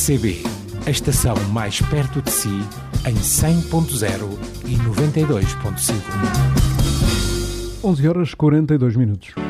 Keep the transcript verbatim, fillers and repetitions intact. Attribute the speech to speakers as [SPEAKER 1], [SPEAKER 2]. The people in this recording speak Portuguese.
[SPEAKER 1] C B, a estação mais perto de si, em cem ponto zero e noventa e dois ponto cinco.
[SPEAKER 2] onze horas e quarenta e dois minutos.